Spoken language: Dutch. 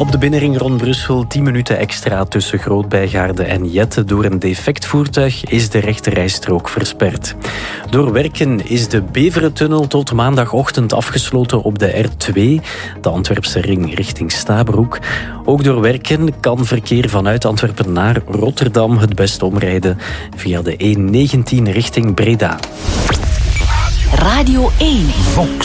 Op de binnenring rond Brussel 10 minuten extra tussen Groot-Bijgaarde en Jette. Door een defect voertuig is de rechterrijstrook versperd. Door werken is de Beverentunnel tot maandagochtend afgesloten op de R2, de Antwerpse ring richting Stabroek. Ook door werken kan verkeer vanuit Antwerpen naar Rotterdam het best omrijden via de E19 richting Breda. Radio 1.